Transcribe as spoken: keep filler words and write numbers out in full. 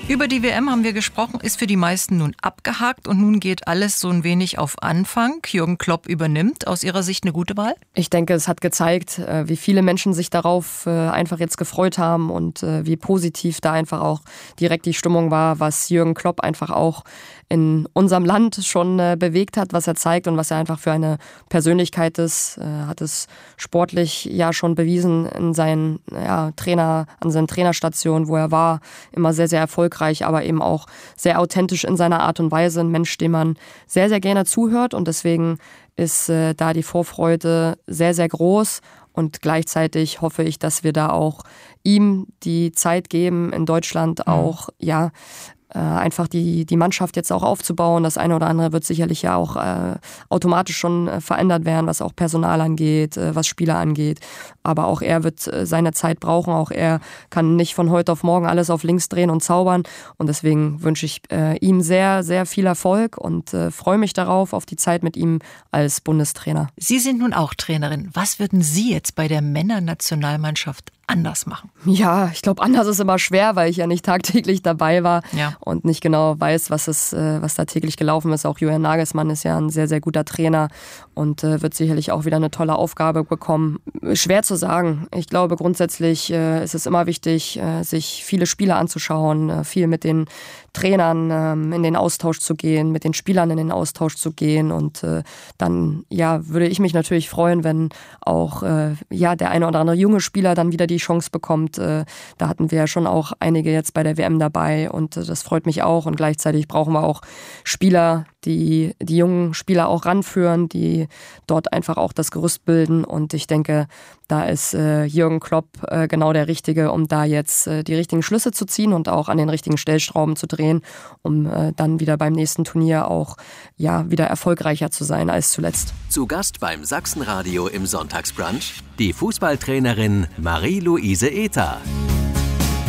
Über die W M haben wir gesprochen, ist für die meisten nun abgehakt und nun geht alles so ein wenig auf Anfang. Jürgen Klopp übernimmt. Aus Ihrer Sicht eine gute Wahl? Ich denke, es hat gezeigt, wie viele Menschen sich darauf einfach jetzt gefreut haben und wie positiv da einfach auch direkt die Stimmung war, was Jürgen Klopp einfach auch in unserem Land schon bewegt hat, was er zeigt und was er einfach für eine Persönlichkeit ist. Er hat es sportlich ja schon bewiesen in seinen ja, Trainer, an seinen Trainerstationen, wo er war, immer sehr, sehr erfolgreich, aber eben auch sehr authentisch in seiner Art und Weise. Ein Mensch, dem man sehr, sehr gerne zuhört und deswegen ist äh, da die Vorfreude sehr, sehr groß. Und gleichzeitig hoffe ich, dass wir da auch ihm die Zeit geben, in Deutschland auch, ja, äh, einfach die, die Mannschaft jetzt auch aufzubauen. Das eine oder andere wird sicherlich ja auch äh, automatisch schon äh, verändert werden, was auch Personal angeht, äh, was Spieler angeht. Aber auch er wird äh, seine Zeit brauchen. Auch er kann nicht von heute auf morgen alles auf links drehen und zaubern. Und deswegen wünsche ich äh, ihm sehr, sehr viel Erfolg und äh, freue mich darauf, auf die Zeit mit ihm als Bundestrainer. Sie sind nun auch Trainerin. Was würden Sie jetzt bei der Männernationalmannschaft anders machen? Ja, ich glaube, anders ist immer schwer, weil ich ja nicht tagtäglich dabei war ja. und nicht genau weiß, was es, was da täglich gelaufen ist. Auch Julian Nagelsmann ist ja ein sehr, sehr guter Trainer und äh, wird sicherlich auch wieder eine tolle Aufgabe bekommen. Schwer zu sagen. Ich glaube, grundsätzlich äh, ist es immer wichtig, äh, sich viele Spiele anzuschauen, äh, viel mit den Trainern ähm, in den Austausch zu gehen, mit den Spielern in den Austausch zu gehen und äh, dann ja würde ich mich natürlich freuen, wenn auch äh, ja der eine oder andere junge Spieler dann wieder die Chance bekommt. Äh, da hatten wir ja schon auch einige jetzt bei der W M dabei und äh, das freut mich auch und gleichzeitig brauchen wir auch Spieler, die die jungen Spieler auch ranführen, die dort einfach auch das Gerüst bilden und ich denke, da ist äh, Jürgen Klopp äh, genau der Richtige, um da jetzt äh, die richtigen Schlüsse zu ziehen und auch an den richtigen Stellschrauben zu drehen, um äh, dann wieder beim nächsten Turnier auch ja wieder erfolgreicher zu sein als zuletzt. Zu Gast beim Sachsenradio im Sonntagsbrunch die Fußballtrainerin Marie-Louise Ether.